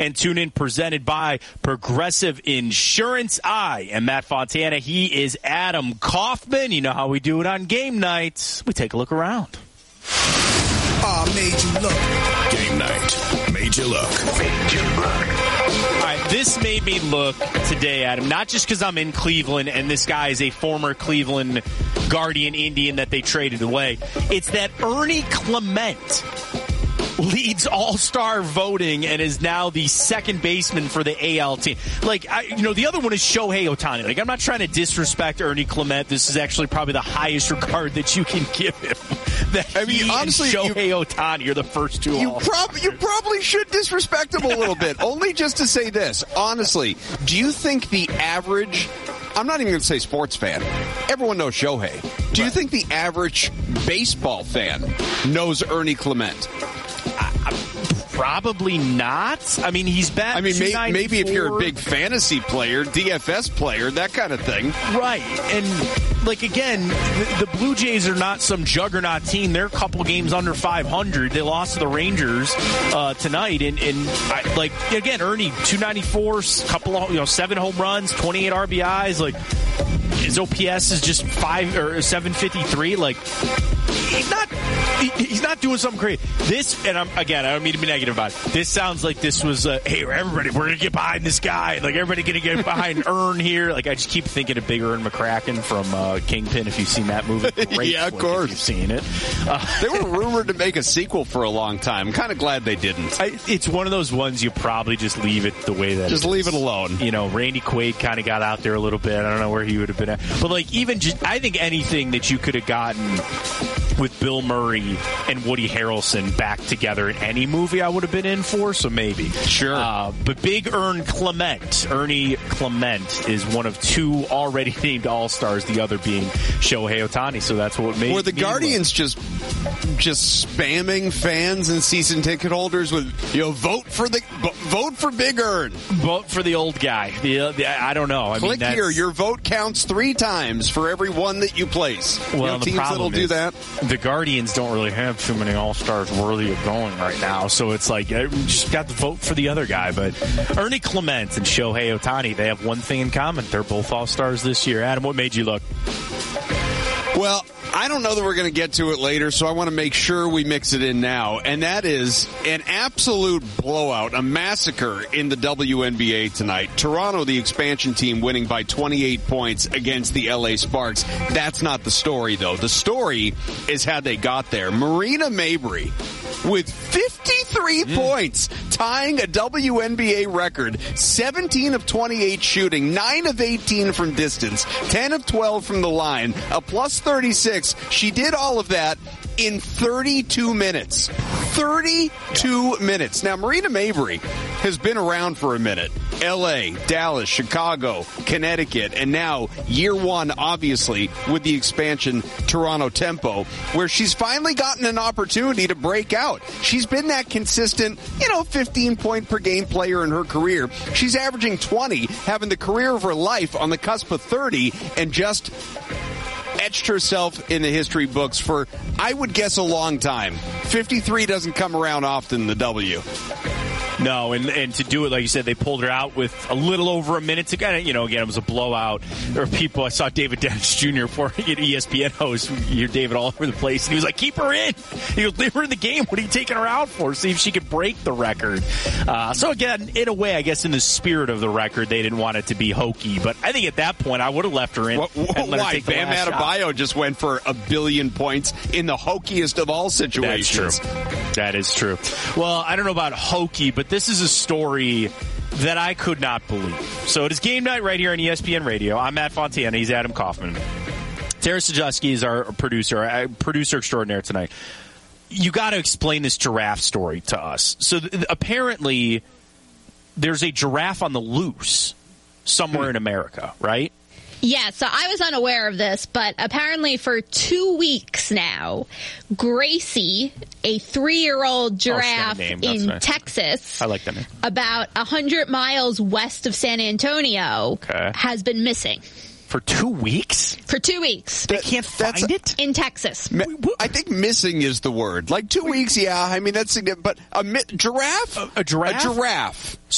and tune in, presented by Progressive Insurance. I am Matt Fontana. He is Adam Kaufman. You know how we do it on game nights. We take a look around. Made you look. Game night. Made you look. Made you look. All right, this made me look today, Adam, not just because I'm in Cleveland and this guy is a former Cleveland Guardian Indian that they traded away. It's that Ernie Clement leads all-star voting and is now the second baseman for the AL team. The other one is Shohei Ohtani. I'm not trying to disrespect Ernie Clement. This is actually probably the highest regard that you can give him. Honestly, Shohei Ohtani are the first two. You probably should disrespect him a little bit. Only just to say this. Honestly, do you think the average... I'm not even going to say sports fan. Everyone knows Shohei. Do you think the average baseball fan knows Ernie Clement? Probably not. I mean, he's batting. Maybe if you're a big fantasy player, DFS player, that kind of thing. Right. And, again, the Blue Jays are not some juggernaut team. They're a couple games under 500. They lost to the Rangers tonight. And again, Ernie, 294, couple of, 7 home runs, 28 RBIs. His OPS is just 753. He's not doing something crazy. This, and I don't mean to be negative about it. This sounds like this was, hey, everybody, we're going to get behind this guy. Everybody going to get behind Ern here. I just keep thinking of Big Ern McCracken from Kingpin, if you've seen that movie. Great yeah, of course. If you've seen it. They were rumored to make a sequel for a long time. I'm kind of glad they didn't. It's one of those ones you probably just leave it the way that Just leave it alone. Randy Quaid kind of got out there a little bit. I don't know where he would have been at. But, I think anything that you could have gotten with Bill Murray and Woody Harrelson back together in any movie I would have been in for, so maybe. Sure. But Big Ernie Clement, is one of two already named All-Stars, the other being Shohei Ohtani, so that's what made Were the Guardians just spamming fans and season ticket holders with, vote for Big Ern. Vote for the old guy. I don't know. Click here. Your vote counts 3 times for every one that you place. Well, the teams problem that'll do that. The Guardians don't really have too many All-Stars worthy of going right now, so it's I just got to vote for the other guy. But Ernie Clement and Shohei Ohtani, they have one thing in common. They're both All-Stars this year. Adam, what made you look? Well, I don't know that we're going to get to it later, so I want to make sure we mix it in now. And that is an absolute blowout, a massacre in the WNBA tonight. Toronto, the expansion team, winning by 28 points against the LA Sparks. That's not the story, though. The story is how they got there. Marina Mabrey with 53 points, tying a WNBA record, 17 of 28 shooting, 9 of 18 from distance, 10 of 12 from the line, a plus 36. She did all of that in 32 minutes. 32 minutes. Now, Marina Mabrey has been around for a minute. L.A., Dallas, Chicago, Connecticut, and now year one, obviously, with the expansion Toronto Tempo, where she's finally gotten an opportunity to break out. She's been that consistent, 15-point-per-game player in her career. She's averaging 20, having the career of her life on the cusp of 30, and just etched herself in the history books for, I would guess, a long time. 53 doesn't come around often, the W. No, and to do it, like you said, they pulled her out with a little over a minute to get it. Again, it was a blowout. There were people, I saw David Dennis Jr., for ESPN host, you hear David all over the place, and he was like, keep her in. He goes, leave her in the game. What are you taking her out for? See if she could break the record. So again, in a way, I guess in the spirit of the record, they didn't want it to be hokey. But I think at that point, I would have left her in. And let her take the Bam last Adebayo shot. just went for 1 billion points in the hokiest of all situations. That's true. That is true. Well, I don't know about hokey, but this is a story that I could not believe. So it is game night right here on ESPN Radio. I'm Matt Fontana. He's Adam Kaufman. Tara Sajewski is our producer extraordinaire tonight. You got to explain this giraffe story to us. So apparently there's a giraffe on the loose somewhere in America, right? Yeah, so I was unaware of this, but apparently for 2 weeks now, Gracie, a 3-year-old giraffe in Texas, I like that name, about 100 miles west of San Antonio, has been missing. For 2 weeks? For 2 weeks. They can't find it? In Texas. I think missing is the word. 2 weeks, yeah. I mean, that's significant. But a giraffe? A giraffe? A giraffe.